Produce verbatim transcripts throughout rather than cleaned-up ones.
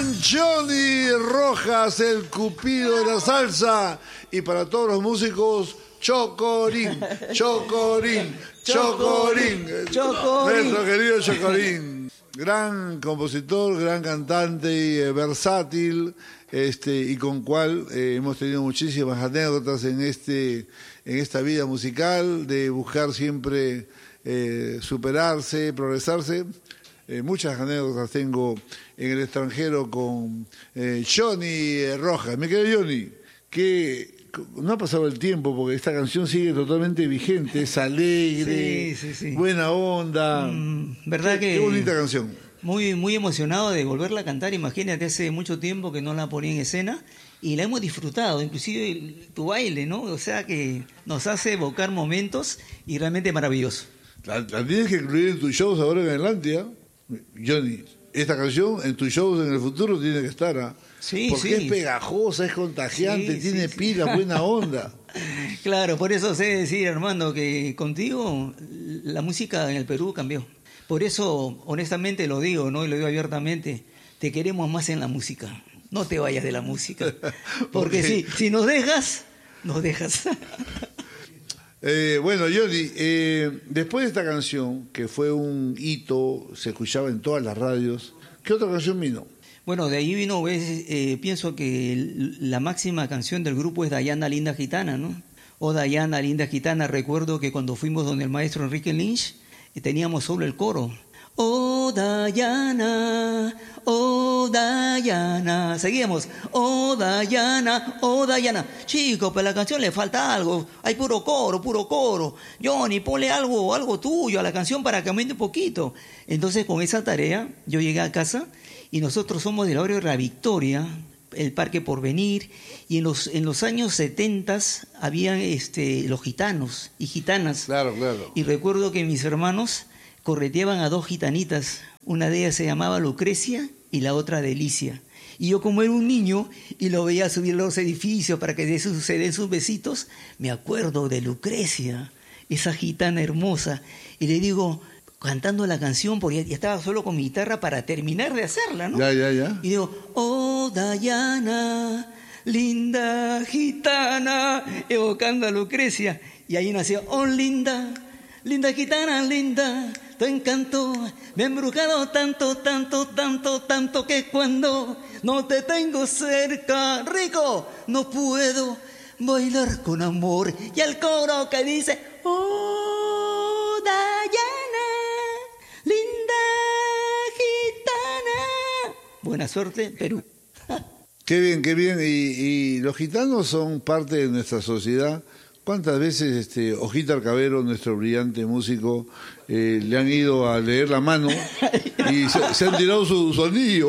gran Johnny Rojas, el cupido de la salsa. Y para todos los músicos, Chocorín, Chocorín, Chocorín. Chocorín. Nuestro querido Chocorín. Gran compositor, gran cantante y eh, versátil, este, y con cual eh, hemos tenido muchísimas anécdotas en este, en esta vida musical, de buscar siempre eh, superarse, progresarse. Eh, muchas anécdotas tengo en el extranjero con eh, Johnny Rojas. Me quedé Johnny, que no ha pasado el tiempo porque esta canción sigue totalmente vigente, es alegre, sí, sí, sí. buena onda. Mm, ¿verdad qué, que qué bonita canción. Muy, muy emocionado de volverla a cantar. Imagínate, hace mucho tiempo que no la ponía en escena y la hemos disfrutado, inclusive el, tu baile, ¿no? O sea que nos hace evocar momentos y realmente maravilloso. La, la tienes que incluir en tus shows ahora en adelante, ¿eh? Johnny, esta canción en tus shows en el futuro tiene que estar, ¿eh? Sí, porque sí. es pegajosa, es contagiante, Sí, tiene sí, pila, sí. buena onda. Claro, por eso sé decir, Armando, que contigo la música en el Perú cambió. Por eso, honestamente lo digo, ¿no? Y lo digo abiertamente, te queremos más en la música. No te vayas de la música. Porque Okay. si, si nos dejas, nos dejas. Eh, bueno, Johnny, eh, después de esta canción, que fue un hito, se escuchaba en todas las radios, ¿qué otra canción vino? Bueno, de ahí vino, ves, eh, pienso que el- la máxima canción del grupo es Dayana Linda Gitana, ¿no? O Dayana Linda Gitana. Recuerdo que cuando fuimos donde el maestro Enrique Lynch, eh, teníamos solo el coro. Oh Dayana, oh Dayana. Seguíamos. Oh Dayana, oh Dayana. Chico, pero a la canción le falta algo. Hay puro coro, puro coro. Johnny, ponle algo, algo tuyo a la canción para que aumente un poquito. Entonces, con esa tarea, yo llegué a casa y nosotros somos del barrio de La Victoria, el Parque Porvenir, y en los, en los años setenta habían este, los gitanos y gitanas. Claro, claro. Y recuerdo que mis hermanos correteaban a dos gitanitas. Una de ellas se llamaba Lucrecia y la otra Delicia. Y yo, como era un niño y lo veía subir los edificios para que se den sus besitos, me acuerdo de Lucrecia, esa gitana hermosa. Y le digo, cantando la canción, porque ya estaba solo con mi guitarra para terminar de hacerla, ¿no? Ya, ya, ya. Y digo, oh Dayana, linda gitana, evocando a Lucrecia. Y ahí nació, oh linda, linda gitana, linda, tu encanto me ha embrujado tanto, tanto, tanto, tanto, que cuando no te tengo cerca, rico, no puedo bailar con amor. Y el coro que dice, oh Dayana, linda gitana. Buena suerte, Perú. Qué bien, qué bien. Y, y los gitanos son parte de nuestra sociedad. ¿Cuántas veces este Ojítar Cabero, nuestro brillante músico, eh, le han ido a leer la mano y se, se han tirado su, su anillo?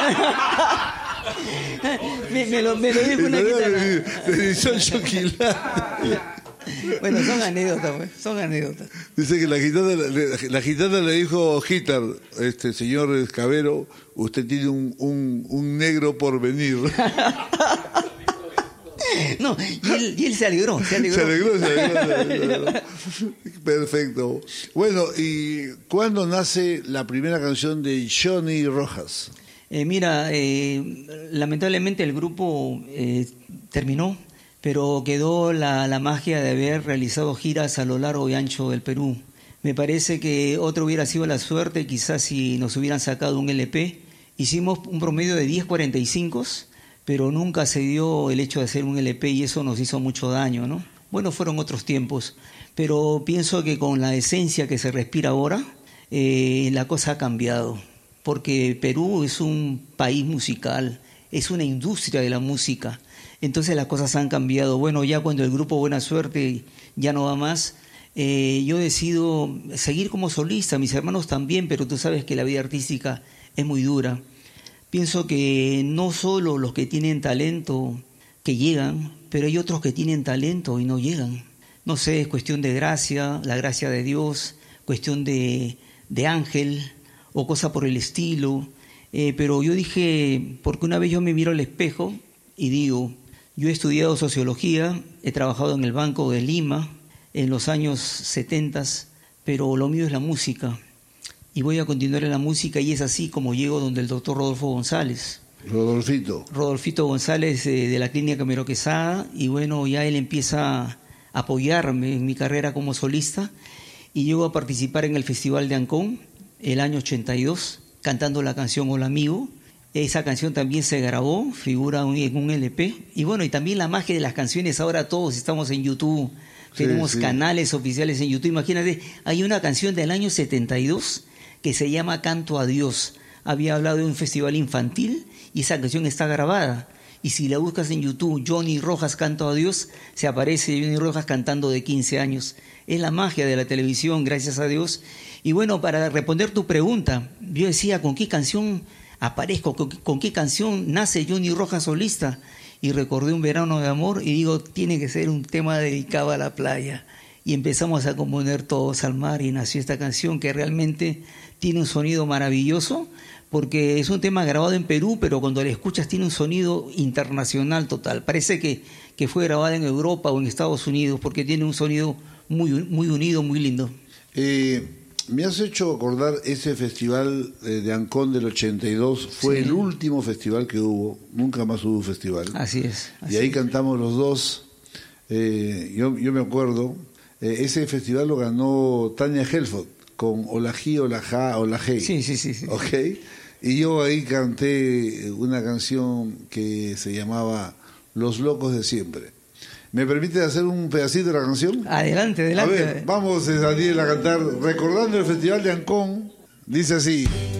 me, me, lo, me lo dijo una gitana. De dieciocho quilates. Bueno, son anécdotas, pues, son anécdotas. Dice que la gitana, la, la gitana le dijo a Ojítar, este señor Cabero, usted tiene un, un, un negro por venir. No, y él, y él se alegró, se alegró. Se alegró, se alegró, se alegró. Perfecto. Bueno, ¿y cuándo nace la primera canción de Johnny Rojas? Eh, mira, eh, lamentablemente el grupo eh, terminó, pero quedó la, la magia de haber realizado giras a lo largo y ancho del Perú. Me parece que otra hubiera sido la suerte, quizás si nos hubieran sacado un L P. Hicimos un promedio de diez cuarenta y cinco, pero nunca se dio el hecho de hacer un L P y eso nos hizo mucho daño, ¿no? Bueno, fueron otros tiempos, pero pienso que con la esencia que se respira ahora, eh, la cosa ha cambiado, porque Perú es un país musical, es una industria de la música, entonces las cosas han cambiado. Bueno, ya cuando el grupo Buena Suerte ya no va más, eh, yo decido seguir como solista, mis hermanos también, pero tú sabes que la vida artística es muy dura. Pienso que no solo los que tienen talento que llegan, pero hay otros que tienen talento y no llegan. No sé, es cuestión de gracia, la gracia de Dios, cuestión de, de ángel o cosa por el estilo. Eh, pero yo dije, porque una vez yo me miro al espejo y digo, yo he estudiado sociología, he trabajado en el Banco de Lima en los años setenta, pero lo mío es la música. Y voy a continuar en la música y es así como llego donde el doctor Rodolfo González. Rodolfito. Rodolfito González eh, de la Clínica Camero Quesada, y bueno, ya él empieza a apoyarme en mi carrera como solista, y llego a participar en el Festival de Ancón el año ochenta y dos, cantando la canción Hola Amigo. Esa canción también se grabó, figura en un L P, y bueno, y también la magia de las canciones, ahora todos estamos en YouTube, sí, tenemos sí. canales oficiales en YouTube. Imagínate, hay una canción del año setenta y dos que se llama Canto a Dios. Había hablado de un festival infantil y esa canción está grabada. Y si la buscas en YouTube, Johnny Rojas Canto a Dios, se aparece Johnny Rojas cantando de quince años. Es la magia de la televisión, gracias a Dios. Y bueno, para responder tu pregunta, yo decía, ¿con qué canción aparezco? ¿Con, con qué canción nace Johnny Rojas solista? Y recordé Un Verano de Amor y digo, tiene que ser un tema dedicado a la playa. Y empezamos a componer todos al mar y nació esta canción que realmente tiene un sonido maravilloso, porque es un tema grabado en Perú, pero cuando la escuchas tiene un sonido internacional total. Parece que, que fue grabada en Europa o en Estados Unidos, porque tiene un sonido muy, muy unido, muy lindo. Eh, me has hecho acordar ese festival de Ancón del ochenta y dos, fue sí. el último festival que hubo, nunca más hubo festival. Así es. Así y ahí es. cantamos los dos, eh, yo, yo me acuerdo, eh, ese festival lo ganó Tania Helford, con Olají, Olajá, Olajé. Sí, sí, sí, sí. Ok. Y yo ahí canté una canción que se llamaba Los Locos de Siempre. ¿Me permite hacer un pedacito de la canción? Adelante, adelante. A ver, vamos, Daniel, a cantar, recordando el Festival de Ancón. Dice así.